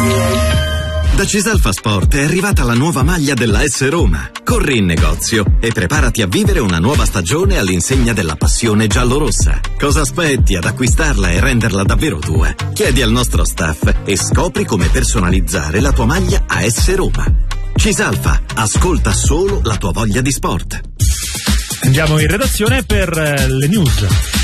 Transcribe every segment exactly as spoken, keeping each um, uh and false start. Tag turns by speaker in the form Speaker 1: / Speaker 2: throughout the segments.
Speaker 1: Da Cisalfa Sport è arrivata la nuova maglia della S Roma. Corri in negozio e preparati a vivere una nuova stagione all'insegna della passione giallorossa. Cosa aspetti ad acquistarla e renderla davvero tua? Chiedi al nostro staff e scopri come personalizzare la tua maglia A S Roma. Cisalfa, ascolta solo la tua voglia di sport.
Speaker 2: Andiamo in redazione per le news.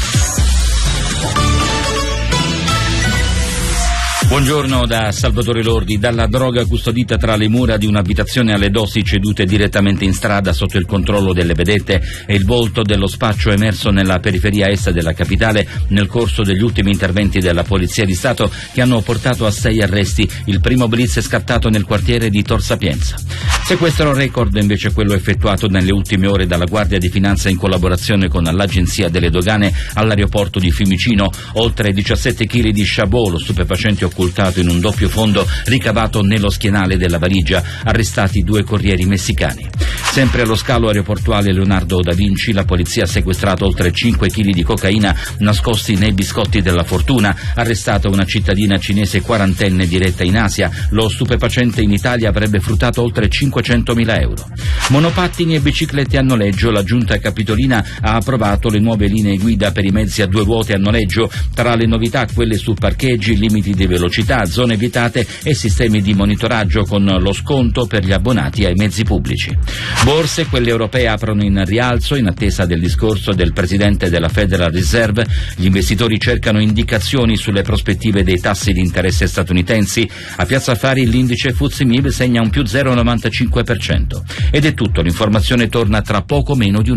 Speaker 3: Buongiorno da Salvatore Lordi. Dalla droga custodita tra le mura di un'abitazione alle dosi cedute direttamente in strada sotto il controllo delle vedette e il volto dello spaccio emerso nella periferia est della capitale nel corso degli ultimi interventi della Polizia di Stato che hanno portato a sei arresti. Il primo blitz è scattato nel quartiere di Tor Sapienza. Sequestro record invece quello effettuato nelle ultime ore dalla Guardia di Finanza in collaborazione con l'Agenzia delle Dogane all'aeroporto di Fiumicino. Oltre diciassette chili di Chabot, lo stupefacente occultato in un doppio fondo ricavato nello schienale della valigia, arrestati due corrieri messicani. Sempre allo scalo aeroportuale Leonardo da Vinci la polizia ha sequestrato oltre cinque chili di cocaina nascosti nei biscotti della fortuna, arrestata una cittadina cinese quarantenne diretta in Asia. Lo stupefacente in Italia avrebbe fruttato oltre cinquecentomila euro. Monopattini e biciclette a noleggio. La giunta capitolina ha approvato le nuove linee guida per i mezzi a due ruote a noleggio. Tra le novità quelle su parcheggi, limiti di velocità, zone vietate e sistemi di monitoraggio con lo sconto per gli abbonati ai mezzi pubblici. Borse, quelle europee, aprono in rialzo in attesa del discorso del presidente della Federal Reserve. Gli investitori cercano indicazioni sulle prospettive dei tassi di interesse statunitensi. A Piazza Affari l'indice F T S E M I B segna un più zero virgola novantacinque per cento. Ed è tutto, l'informazione torna tra poco meno di un